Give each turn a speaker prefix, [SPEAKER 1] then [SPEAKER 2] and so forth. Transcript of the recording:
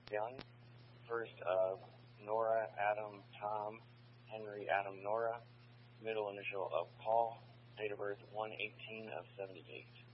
[SPEAKER 1] Young. First of Nora, Adam, Tom, Henry, Adam, Nora. Middle initial of Paul. Date of birth 1/18 of 78.